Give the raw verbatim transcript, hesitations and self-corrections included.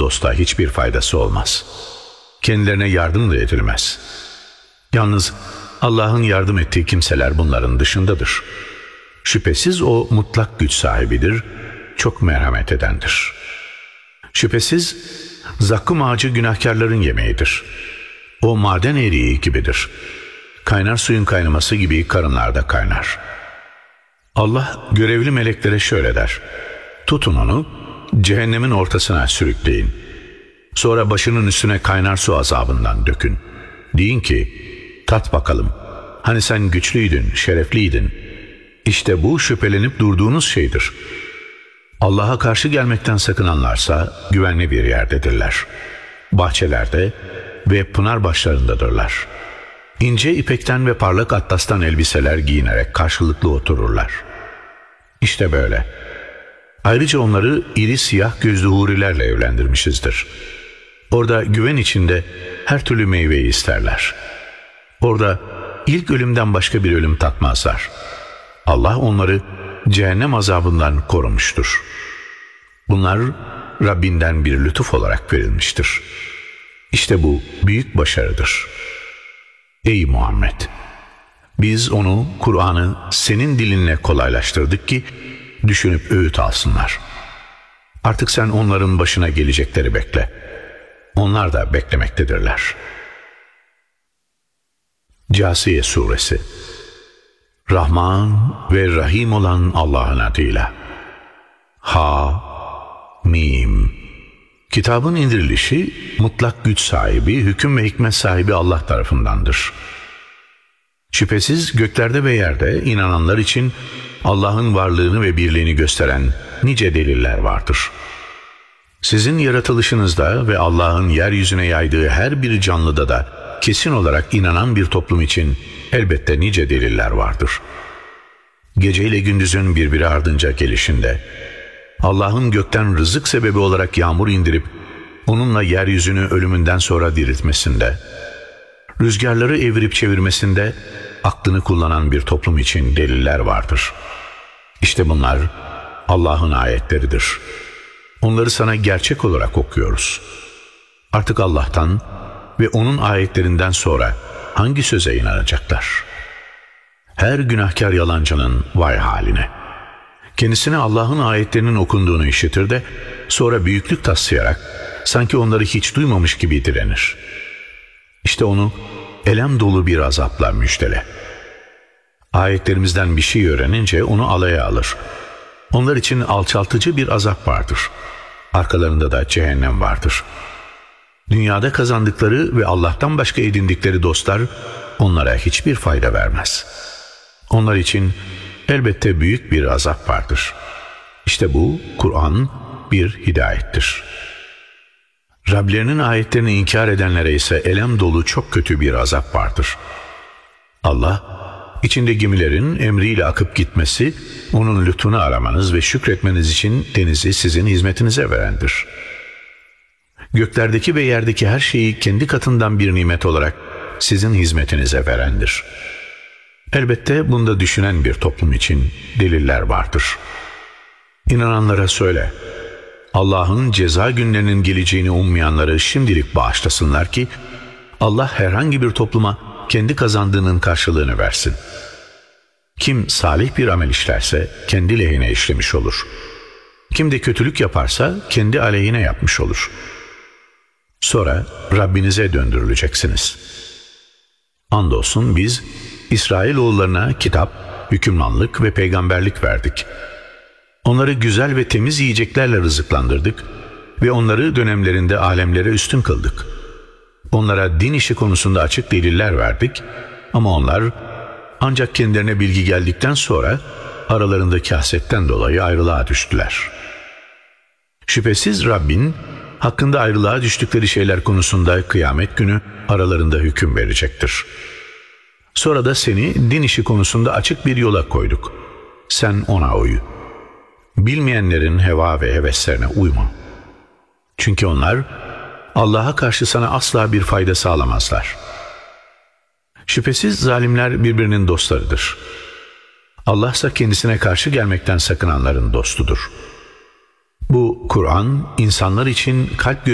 dosta hiçbir faydası olmaz. Kendilerine yardım da edilmez. Yalnız Allah'ın yardım ettiği kimseler bunların dışındadır. Şüphesiz o mutlak güç sahibidir, çok merhamet edendir. Şüphesiz zakkum ağacı günahkarların yemeğidir. O maden eriği gibidir. Kaynar suyun kaynaması gibi karınlarda kaynar. Allah görevli meleklere şöyle der: tutun onu, cehennemin ortasına sürükleyin. Sonra başının üstüne kaynar su azabından dökün. Deyin ki, tat bakalım, hani sen güçlüydün, şerefliydin. İşte bu şüphelenip durduğunuz şeydir. Allah'a karşı gelmekten sakınanlarsa güvenli bir yerdedirler. Bahçelerde ve pınar başlarındadırlar. İnce ipekten ve parlak atlastan elbiseler giyinerek karşılıklı otururlar. İşte böyle. Ayrıca onları iri siyah gözlü hurilerle evlendirmişizdir. Orada güven içinde her türlü meyveyi isterler. Orada ilk ölümden başka bir ölüm tatmazlar. Allah onları cehennem azabından korumuştur. Bunlar Rabbinden bir lütuf olarak verilmiştir. İşte bu büyük başarıdır. Ey Muhammed! Biz onu, Kur'an'ı senin dilinle kolaylaştırdık ki düşünüp öğüt alsınlar. Artık sen onların başına gelecekleri bekle. Onlar da beklemektedirler. Câsiye Suresi. Rahman ve Rahim olan Allah'ın adıyla. Ha Mim. Kitabın indirilişi mutlak güç sahibi, hüküm ve hikmet sahibi Allah tarafındandır. Şüphesiz göklerde ve yerde inananlar için Allah'ın varlığını ve birliğini gösteren nice deliller vardır. Sizin yaratılışınızda ve Allah'ın yeryüzüne yaydığı her bir canlıda da kesin olarak inanan bir toplum için elbette nice deliller vardır. Geceyle gündüzün birbiri ardınca gelişinde, Allah'ın gökten rızık sebebi olarak yağmur indirip onunla yeryüzünü ölümünden sonra diriltmesinde, rüzgarları evirip çevirmesinde aklını kullanan bir toplum için deliller vardır. İşte bunlar Allah'ın ayetleridir. Onları sana gerçek olarak okuyoruz. Artık Allah'tan ve onun ayetlerinden sonra hangi söze inanacaklar? Her günahkar yalancının vay haline. Kendisine Allah'ın ayetlerinin okunduğunu işitir de sonra büyüklük taslayarak sanki onları hiç duymamış gibi direnir. İşte onu elem dolu bir azapla müjdele. Ayetlerimizden bir şey öğrenince onu alaya alır. Onlar için alçaltıcı bir azap vardır. Arkalarında da cehennem vardır. Dünyada kazandıkları ve Allah'tan başka edindikleri dostlar onlara hiçbir fayda vermez. Onlar için elbette büyük bir azap vardır. İşte bu Kur'an bir hidayettir. Rablerinin ayetlerini inkar edenlere ise elem dolu çok kötü bir azap vardır. Allah, içinde gemilerin emriyle akıp gitmesi, onun lütfunu aramanız ve şükretmeniz için denizi sizin hizmetinize verendir. Göklerdeki ve yerdeki her şeyi kendi katından bir nimet olarak sizin hizmetinize verendir. Elbette bunda düşünen bir toplum için deliller vardır. İnananlara söyle, Allah'ın ceza günlerinin geleceğini ummayanları şimdilik bağışlasınlar ki Allah herhangi bir topluma kendi kazandığının karşılığını versin. Kim salih bir amel işlerse kendi lehine işlemiş olur. Kim de kötülük yaparsa kendi aleyhine yapmış olur. Sonra Rabbinize döndürüleceksiniz. Andolsun biz İsrailoğullarına kitap, hükümranlık ve peygamberlik verdik. Onları güzel ve temiz yiyeceklerle rızıklandırdık ve onları dönemlerinde alemlere üstün kıldık. Onlara din işi konusunda açık deliller verdik ama onlar ancak kendilerine bilgi geldikten sonra aralarındaki hasetten dolayı ayrılığa düştüler. Şüphesiz Rabbin hakkında ayrılığa düştükleri şeyler konusunda kıyamet günü aralarında hüküm verecektir. Sonra da seni din işi konusunda açık bir yola koyduk. Sen ona uy. Bilmeyenlerin heva ve heveslerine uyma. Çünkü onlar Allah'a karşı sana asla bir fayda sağlamazlar. Şüphesiz zalimler birbirinin dostlarıdır. Allah ise kendisine karşı gelmekten sakınanların dostudur. Bu Kur'an insanlar için kalp